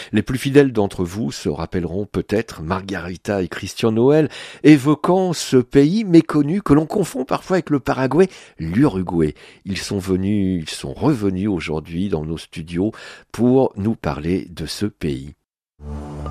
Les plus fidèles d'entre vous se rappelleront peut-être Margarita et Christian Noël évoquant ce pays méconnu que l'on confond parfois avec le Paraguay, l'Uruguay. Ils sont revenus aujourd'hui dans nos studios pour nous parler de ce pays.